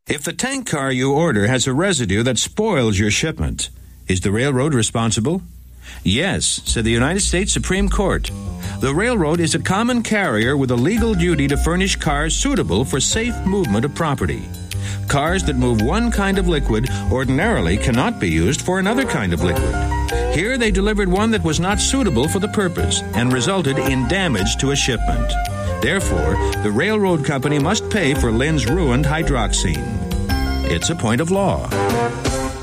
If the tank car you order has a residue that spoils your shipment, is the railroad responsible? Yes, said the United States Supreme Court. The railroad is a common carrier with a legal duty to furnish cars suitable for safe movement of property. Cars that move one kind of liquid ordinarily cannot be used for another kind of liquid. Here they delivered one that was not suitable for the purpose and resulted in damage to a shipment. Therefore, the railroad company must pay for Lynn's ruined hydroxine. It's a point of law.